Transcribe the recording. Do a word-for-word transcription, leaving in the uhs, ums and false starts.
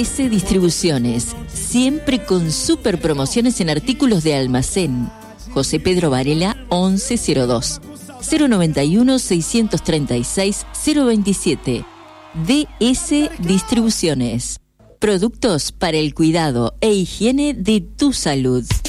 S Distribuciones, siempre con super promociones en artículos de almacén. José Pedro Varela once cero dos, cero noventa y uno, seiscientos treinta y seis, cero veintisiete. D S Distribuciones. Productos para el cuidado e higiene de tu salud.